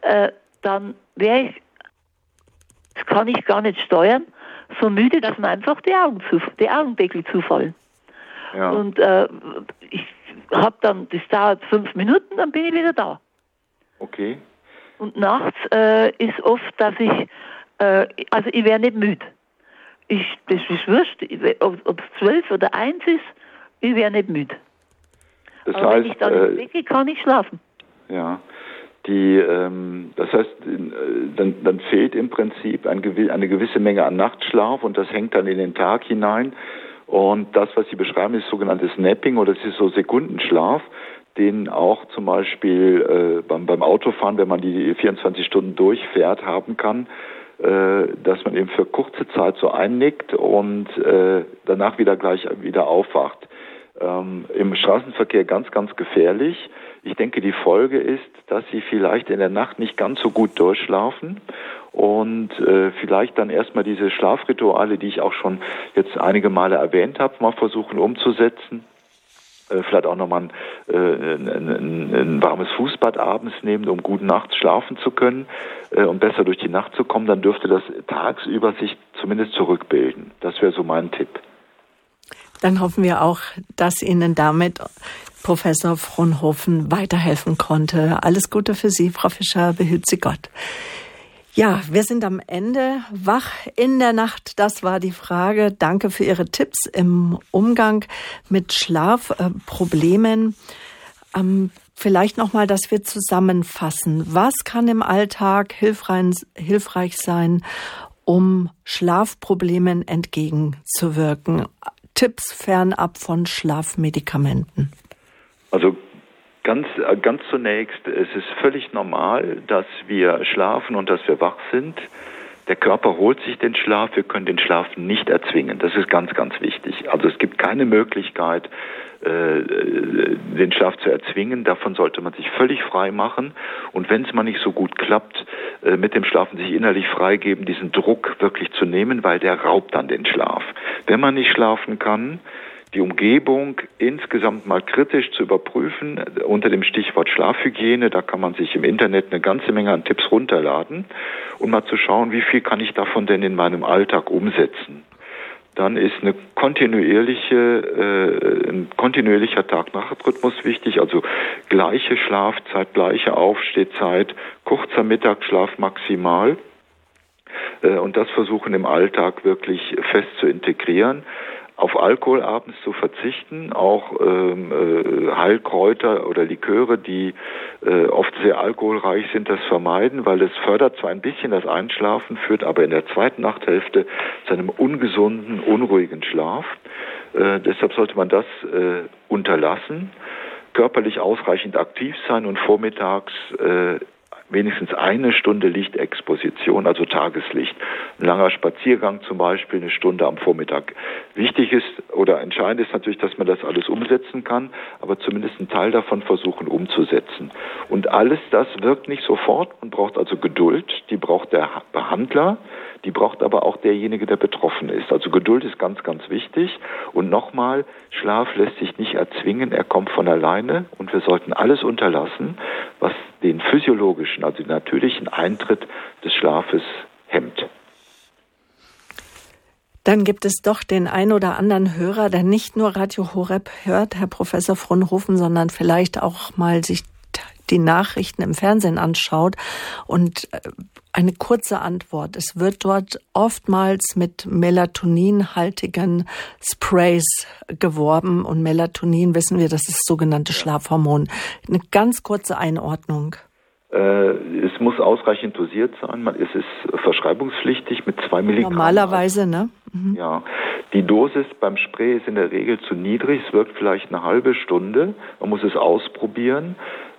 dann wäre ich, das kann ich gar nicht steuern, so müde, dass mir einfach die Augendeckel zufallen. Ja. Und ich habe dann, das dauert 5 Minuten, dann bin ich wieder da. Okay. Und nachts ist oft, dass ich, also ich wäre nicht müde. Das ist wurscht, ob es 12 oder 1 ist, ich wäre nicht müde. Das aber heißt, wenn ich dann ins Bett gehe, kann ich schlafen. Ja. Das heißt, dann fehlt im Prinzip eine gewisse Menge an Nachtschlaf und das hängt dann in den Tag hinein. Und das, was Sie beschreiben, ist sogenanntes Napping oder es ist so Sekundenschlaf, den auch zum Beispiel beim Autofahren, wenn man die 24 Stunden durchfährt, haben kann, dass man eben für kurze Zeit so einnickt und danach wieder aufwacht. Im Straßenverkehr ganz, ganz gefährlich. Ich denke, die Folge ist, dass Sie vielleicht in der Nacht nicht ganz so gut durchschlafen und vielleicht dann erstmal diese Schlafrituale, die ich auch schon jetzt einige Male erwähnt habe, mal versuchen umzusetzen. Vielleicht auch nochmal ein warmes Fußbad abends nehmen, um gut nachts schlafen zu können und besser durch die Nacht zu kommen. Dann dürfte das tagsüber sich zumindest zurückbilden. Das wäre so mein Tipp. Dann hoffen wir auch, dass Ihnen damit Professor Fronhoven weiterhelfen konnte. Alles Gute für Sie, Frau Fischer, behüt Sie Gott. Ja, wir sind am Ende. Wach in der Nacht, das war die Frage. Danke für Ihre Tipps im Umgang mit Schlafproblemen. Vielleicht nochmal, dass wir zusammenfassen. Was kann im Alltag hilfreich sein, um Schlafproblemen entgegenzuwirken? Tipps fernab von Schlafmedikamenten. Also ganz zunächst, es ist völlig normal, dass wir schlafen und dass wir wach sind. Der Körper holt sich den Schlaf, wir können den Schlaf nicht erzwingen. Das ist ganz, ganz wichtig. Also es gibt keine Möglichkeit, den Schlaf zu erzwingen. Davon sollte man sich völlig frei machen. Und wenn es mal nicht so gut klappt, mit dem Schlafen sich innerlich freigeben, diesen Druck wirklich zu nehmen, weil der raubt dann den Schlaf. Wenn man nicht schlafen kann, die Umgebung insgesamt mal kritisch zu überprüfen, unter dem Stichwort Schlafhygiene, da kann man sich im Internet eine ganze Menge an Tipps runterladen und mal zu schauen, wie viel kann ich davon denn in meinem Alltag umsetzen. Dann ist ein kontinuierlicher Tag-Nacht-Rhythmus wichtig, also gleiche Schlafzeit, gleiche Aufstehzeit, kurzer Mittagsschlaf maximal. Und das versuchen im Alltag wirklich fest zu integrieren. Auf Alkohol abends zu verzichten, auch Heilkräuter oder Liköre, die oft sehr alkoholreich sind, das vermeiden, weil es fördert zwar ein bisschen das Einschlafen, führt aber in der zweiten Nachthälfte zu einem ungesunden, unruhigen Schlaf. Deshalb sollte man das unterlassen, körperlich ausreichend aktiv sein und vormittags wenigstens 1 Stunde Lichtexposition, also Tageslicht. Ein langer Spaziergang zum Beispiel, 1 Stunde am Vormittag. Wichtig ist oder entscheidend ist natürlich, dass man das alles umsetzen kann, aber zumindest einen Teil davon versuchen umzusetzen. Und alles das wirkt nicht sofort und braucht also Geduld. Die braucht der Behandler, die braucht aber auch derjenige, der betroffen ist. Also Geduld ist ganz, ganz wichtig. Und nochmal, Schlaf lässt sich nicht erzwingen, er kommt von alleine und wir sollten alles unterlassen, was den physiologischen, also den natürlichen Eintritt des Schlafes hemmt. Dann gibt es doch den ein oder anderen Hörer, der nicht nur Radio Horeb hört, Herr Professor Fronhoven, sondern vielleicht auch mal sich die Nachrichten im Fernsehen anschaut und eine kurze Antwort. Es wird dort oftmals mit melatoninhaltigen Sprays geworben und Melatonin, wissen wir, das ist das sogenannte Schlafhormon. Eine ganz kurze Einordnung. Es muss ausreichend dosiert sein. Es ist verschreibungspflichtig mit 2 Milligramm. Normalerweise, ne? Mhm. Ja. Die Dosis beim Spray ist in der Regel zu niedrig. Es wirkt vielleicht eine halbe Stunde. Man muss es ausprobieren.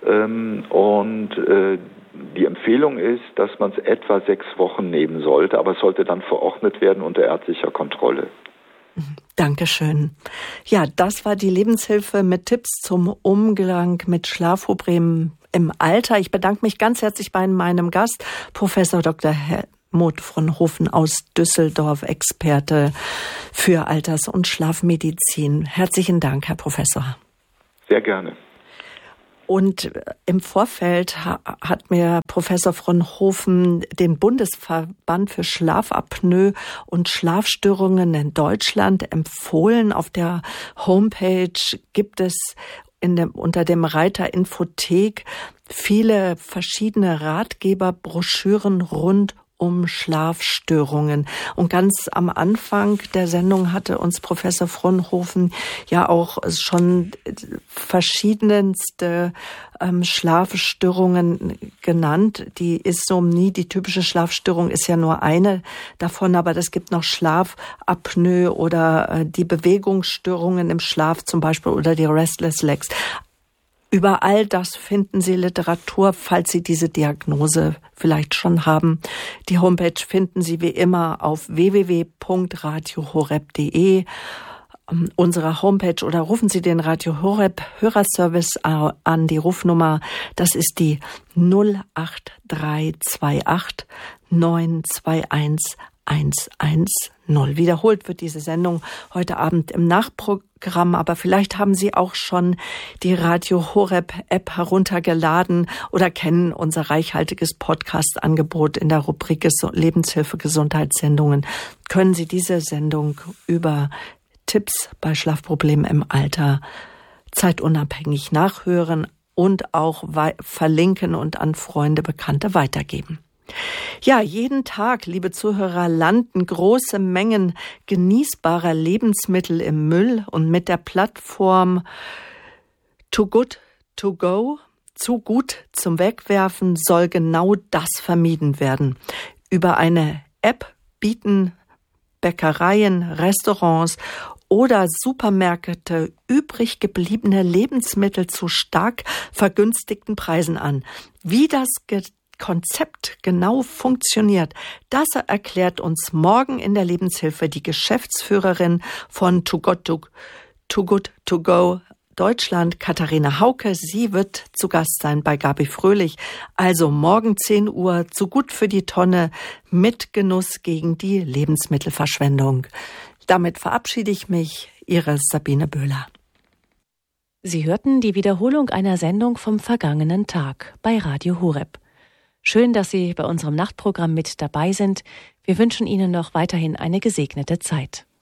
Die Empfehlung ist, dass man es etwa 6 Wochen nehmen sollte, aber es sollte dann verordnet werden unter ärztlicher Kontrolle. Dankeschön. Ja, das war die Lebenshilfe mit Tipps zum Umgang mit Schlafproblemen im Alter. Ich bedanke mich ganz herzlich bei meinem Gast, Professor Dr. Helmut Fronhoven aus Düsseldorf, Experte für Alters- und Schlafmedizin. Herzlichen Dank, Herr Professor. Sehr gerne. Und im Vorfeld hat mir Professor Fronhoven den Bundesverband für Schlafapnoe und Schlafstörungen in Deutschland empfohlen. Auf der Homepage gibt es unter dem Reiter Infothek viele verschiedene Ratgeberbroschüren rund um Schlafstörungen. Und ganz am Anfang der Sendung hatte uns Professor Fronhoven ja auch schon verschiedenste Schlafstörungen genannt. Die Insomnie, die typische Schlafstörung, ist ja nur eine davon, aber es gibt noch Schlafapnoe oder die Bewegungsstörungen im Schlaf zum Beispiel oder die Restless Legs. Über all das finden Sie Literatur, falls Sie diese Diagnose vielleicht schon haben. Die Homepage finden Sie wie immer auf www.radiohoreb.de. Unsere Homepage oder rufen Sie den Radio Horeb Hörerservice an. Die Rufnummer, das ist die 08328 921 110. Wiederholt wird diese Sendung heute Abend im Nachprogramm, aber vielleicht haben Sie auch schon die Radio Horeb App heruntergeladen oder kennen unser reichhaltiges Podcast-Angebot in der Rubrik Lebenshilfe Gesundheitssendungen. Können Sie diese Sendung über Tipps bei Schlafproblemen im Alter zeitunabhängig nachhören und auch verlinken und an Freunde, Bekannte weitergeben. Ja, jeden Tag, liebe Zuhörer, landen große Mengen genießbarer Lebensmittel im Müll und mit der Plattform Too Good To Go, zu gut zum Wegwerfen, soll genau das vermieden werden. Über eine App bieten Bäckereien, Restaurants oder Supermärkte übrig gebliebene Lebensmittel zu stark vergünstigten Preisen an. Wie das Konzept genau funktioniert, das erklärt uns morgen in der Lebenshilfe die Geschäftsführerin von Too Good To Go Deutschland, Katharina Hauke. Sie wird zu Gast sein bei Gabi Fröhlich. Also morgen 10 Uhr, zu gut für die Tonne, mit Genuss gegen die Lebensmittelverschwendung. Damit verabschiede ich mich, Ihre Sabine Böhler. Sie hörten die Wiederholung einer Sendung vom vergangenen Tag bei Radio Horeb. Schön, dass Sie bei unserem Nachtprogramm mit dabei sind. Wir wünschen Ihnen noch weiterhin eine gesegnete Zeit.